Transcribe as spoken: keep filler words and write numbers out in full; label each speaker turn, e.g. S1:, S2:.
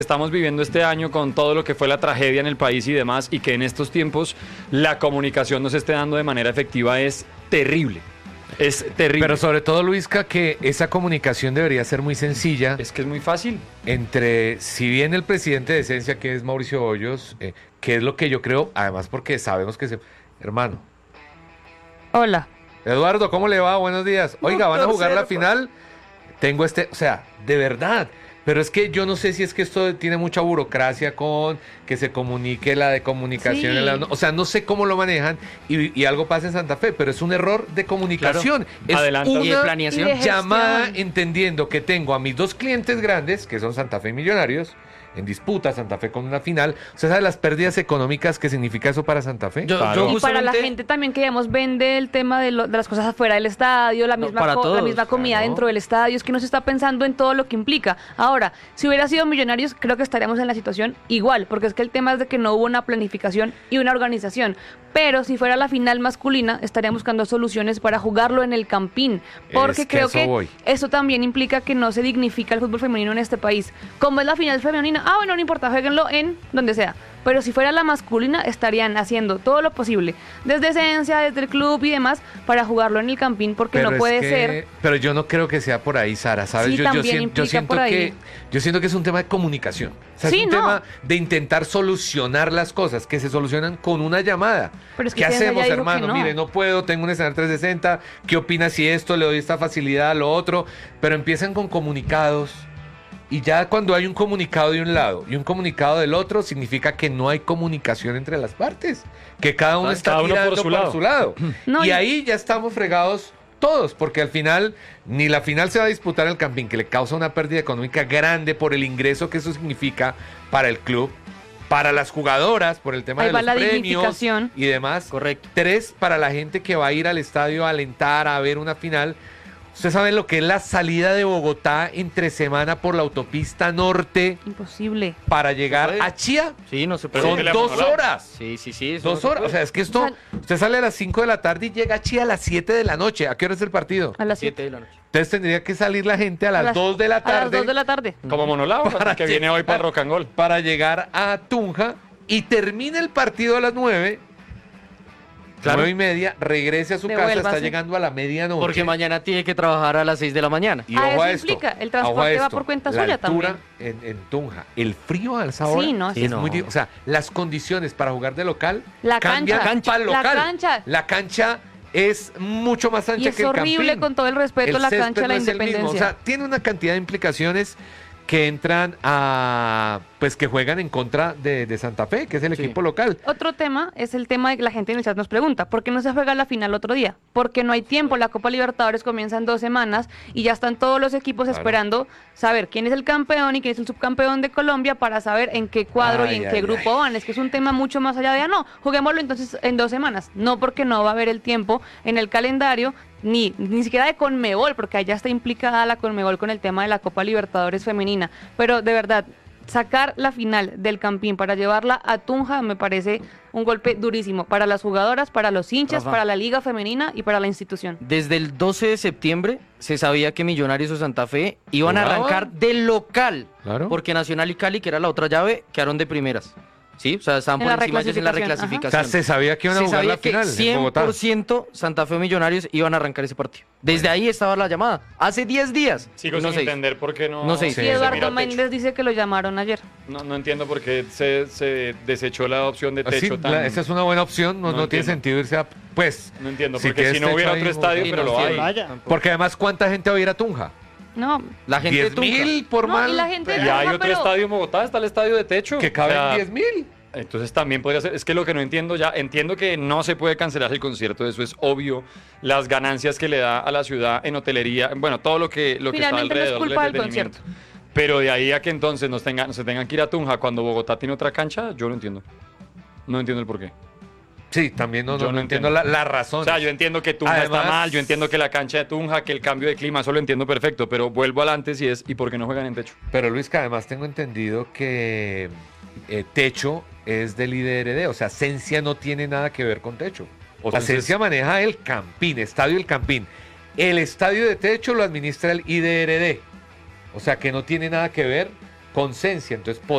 S1: Estamos viviendo este año con todo lo que fue la tragedia en el país y demás, y que en estos tiempos la comunicación no se esté dando de manera efectiva es terrible. Es terrible.
S2: Pero sobre todo, Luisca, que esa comunicación debería ser muy sencilla.
S1: Es que es muy fácil.
S2: Entre, si bien el presidente de Esencia, que es Mauricio Hoyos, eh, que es lo que yo creo, además porque sabemos que se... Hermano.
S3: Hola.
S2: Eduardo, ¿cómo le va? Buenos días. Oiga, ¿van a jugar la final? Tengo este... O sea, de verdad... Pero es que yo no sé si es que esto tiene mucha burocracia con que se comunique la de comunicación.
S3: Sí.
S2: La, o sea, no sé cómo lo manejan y, y algo pasa en Santa Fe, pero es un error de comunicación.
S1: Claro.
S2: Es
S1: Adelanta.
S2: una
S1: Y
S3: de planeación. Y de
S2: llamada
S3: gestión.
S2: entendiendo que tengo a mis dos clientes grandes, que son Santa Fe y Millonarios, en disputa, Santa Fe con una final. ¿Usted sabe las pérdidas económicas que significa eso para Santa Fe?
S4: Yo-
S1: Claro.
S4: yo
S3: Y para la
S4: justamente-
S3: gente también que digamos vende el tema de, lo- de las cosas afuera del estadio, la
S4: No,
S3: misma,
S4: para
S3: co- la
S4: todos,
S3: misma comida
S2: claro.
S3: dentro del estadio, es que no se está pensando en todo lo que implica. Ahora, si hubiera sido Millonarios, creo que estaríamos en la situación igual, porque es que el tema es de que no hubo una planificación y una organización. Pero si fuera la final masculina, estaríamos buscando soluciones para jugarlo en el Campín, porque
S2: Es que
S3: creo
S2: eso
S3: que
S2: voy.
S3: eso también implica que no se dignifica el fútbol femenino en este país. Como es la final femenina, ah, bueno, no importa, jueguenlo en donde sea. Pero si fuera la masculina, estarían haciendo todo lo posible, desde Esencia, desde el club y demás, para jugarlo en el Campín, porque
S2: Pero
S3: no
S2: es
S3: puede
S2: que-
S3: ser.
S2: Pero yo no creo que sea por ahí, Sara, ¿sabes?
S3: Sí,
S2: yo, yo,
S3: también
S2: sien- yo
S3: implica
S2: siento
S3: por ahí.
S2: que yo siento que es un tema de comunicación. O sea,
S3: Sí,
S2: es un
S3: no.
S2: tema de intentar solucionar las cosas que se solucionan con una llamada.
S3: Pero es que
S2: ¿Qué
S3: Ciencia
S2: hacemos,
S3: ya dijo
S2: hermano?
S3: que no.
S2: Mire, no puedo, tengo un escenario trescientos sesenta. ¿Qué opinas si esto le doy esta facilidad a lo otro? Pero empiezan con comunicados. Y ya cuando hay un comunicado de un lado y un comunicado del otro, significa que no hay comunicación entre las partes. Que cada uno
S1: Cada
S2: está
S1: uno por
S2: tirando
S1: su
S2: por
S1: lado.
S2: su lado.
S3: No,
S2: y
S3: y-
S2: ahí ya estamos fregados todos, porque al final ni la final se va a disputar en el Campín, que le causa una pérdida económica grande por el ingreso que eso significa para el club, para las jugadoras, por el tema
S3: Ahí
S2: de
S3: va
S2: los
S3: la
S2: premios
S3: dignificación.
S2: y demás.
S4: Correcto.
S2: Tres, para la gente que va a ir al estadio a alentar, a ver una final. Ustedes saben lo que es la salida de Bogotá entre semana por la autopista norte
S3: Imposible.
S2: para llegar
S4: puede.
S2: a Chía.
S4: Sí, no se
S1: Pero
S4: puede.
S2: Son
S1: que le
S2: dos
S1: amonolado.
S2: horas.
S4: Sí, sí, sí. eso
S2: Dos
S4: no se
S2: horas.
S4: puede.
S2: O sea, es que esto,
S3: O sea,
S2: usted sale a las cinco de la tarde y llega a Chía a las siete de la noche. ¿A qué hora es el partido?
S3: A las
S4: Siete
S3: siete.
S4: de la noche.
S2: Entonces tendría que salir la gente a
S3: A
S2: las
S3: las-
S2: dos de la
S3: A las
S2: tarde
S3: dos de la tarde.
S1: Como Monolao,
S2: Para
S1: que viene
S2: llegar-
S1: hoy para Rocangol.
S2: para llegar a Tunja y termina el partido a las nueve.
S4: Claro.
S2: Nueve y media, regrese a su casa, está
S3: Devuélvase.
S2: llegando a la medianoche.
S4: Porque mañana tiene que trabajar a las seis de la mañana.
S2: Y
S3: Ah,
S2: ojo
S3: eso
S2: a esto,
S3: implica, el
S2: ojo
S3: transporte
S2: a
S3: va
S2: esto,
S3: por cuenta
S2: la
S3: suya
S2: altura en, en Tunja, el frío a esa hora
S3: Sí, no,
S4: sí,
S2: es
S4: no.
S2: muy di- o sea, las condiciones para jugar de local
S3: La
S2: cambian
S3: cancha.
S2: para el
S3: La
S2: local.
S3: cancha.
S2: La cancha es mucho más ancha
S3: Y es
S2: que el
S3: horrible,
S2: Campín.
S3: con todo el respeto,
S2: El
S3: la
S2: césped
S3: cancha de
S2: no
S3: la
S2: es el mismo.
S3: Independencia.
S2: O sea, tiene una cantidad de implicaciones que entran a, pues que juegan en contra de, de Santa Fe, que es el
S4: Sí.
S2: equipo local.
S3: Otro tema es el tema de que la gente en el chat nos pregunta, ¿por qué no se juega la final otro día? Porque no hay tiempo, la Copa Libertadores comienza en dos semanas y ya están todos los equipos
S2: Claro.
S3: esperando saber quién es el campeón y quién es el subcampeón de Colombia para saber en qué cuadro
S2: Ay,
S3: y en
S2: ay,
S3: qué
S2: ay.
S3: grupo van. Es que es un tema mucho más allá de, ah, no, juguémoslo entonces en dos semanas. No, porque no va a haber el tiempo en el calendario, ni, ni siquiera de Conmebol, porque allá está implicada la Conmebol con el tema de la Copa Libertadores femenina. Pero de verdad, sacar la final del Campín para llevarla a Tunja me parece un golpe durísimo para las jugadoras, para los hinchas,
S4: Rafa.
S3: para la liga femenina y para la institución.
S4: Desde el doce de septiembre se sabía que Millonarios o Santa Fe iban a
S2: ¿Jugaban?
S4: arrancar de local.
S2: Claro.
S4: Porque Nacional y Cali, que era la otra llave, quedaron de primeras. ¿Sí? O sea, estaban
S3: En
S4: por
S3: la
S4: encima de ellos en la
S3: reclasificación,
S2: O
S4: reclasificación.
S2: sea, se sabía que iban a
S4: Se
S2: jugar
S4: sabía
S2: la final
S4: que
S2: en Bogotá.
S4: cien por ciento Santa Fe o Millonarios iban a arrancar ese partido. Desde ahí estaba la llamada. Hace diez días.
S1: Sigo
S4: Y no
S1: sin
S4: se hizo.
S1: entender por qué no,
S4: No se hizo.
S3: Y
S2: Sí,
S3: Eduardo
S1: mira techo.
S3: Méndez dice que lo llamaron ayer.
S1: No, no entiendo por qué se, se desechó la opción de
S2: Ah, sí,
S1: techo tan...
S2: la- esa es una buena opción, no,
S1: No
S2: no tiene
S1: entiendo.
S2: sentido irse a... Pues,
S1: No entiendo,
S2: Si
S1: porque
S2: quieres
S1: si no
S2: techo
S1: hubiera
S2: ahí,
S1: otro estadio,
S4: Sí,
S1: pero
S4: no,
S1: lo
S4: sí,
S1: hay.
S4: vaya.
S2: porque además, ¿cuánta gente va a ir a Tunja?
S3: No,
S4: La gente de
S2: diez
S4: Tunja.
S2: mil por
S3: No,
S2: mal.
S3: y la gente-
S1: Y hay
S3: Tunja,
S1: otro
S3: pero-
S1: estadio en Bogotá, está el estadio de techo.
S2: Que
S1: O
S2: caben
S1: sea,
S2: diez mil.
S1: Entonces también podría ser, es que lo que no entiendo ya, entiendo que no se puede cancelar el concierto, eso es obvio, las ganancias que le da a la ciudad en hotelería, bueno, todo lo que, lo que está
S3: Finalmente no es
S1: alrededor
S3: culpa
S1: del
S3: del
S1: entretenimiento. Pero de ahí a que entonces nos tengan, se tengan que ir a Tunja cuando Bogotá tiene otra cancha, yo no entiendo. No entiendo el porqué.
S2: Sí, también no,
S1: Yo
S2: no,
S1: no
S2: entiendo
S1: entiendo.
S2: la, la razón.
S1: O sea, yo entiendo que Tunja
S2: Además-
S1: está mal, yo entiendo que la cancha de Tunja, que el cambio de clima, eso lo entiendo perfecto, pero vuelvo al antes y es, ¿y por qué no juegan en techo?
S2: Pero Luis, que además tengo entendido que eh, Techo es del I D R D, o sea, Esencia no tiene nada que ver con Techo. O sea,
S1: Entonces-
S2: Esencia maneja el Campín, Estadio El Campín. El estadio de Techo lo administra el I D R D, o sea, que no tiene nada que ver con Esencia. Entonces,